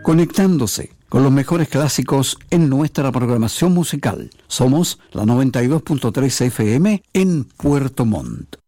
conectándose con los mejores clásicos en nuestra programación musical. Somos la 92.3 FM en Puerto Montt.